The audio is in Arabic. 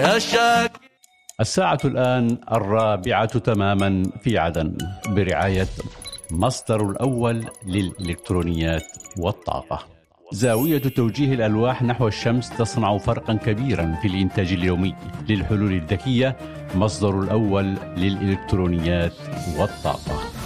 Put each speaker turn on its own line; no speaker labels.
يا شاكر.
الساعة الآن 4 تماما في عدن برعاية مصدر الأول للإلكترونيات والطاقة. زاوية توجيه الألواح نحو الشمس تصنع فرقا كبيرا في الإنتاج اليومي للحلول الذكية. مصدر الأول للإلكترونيات والطاقة.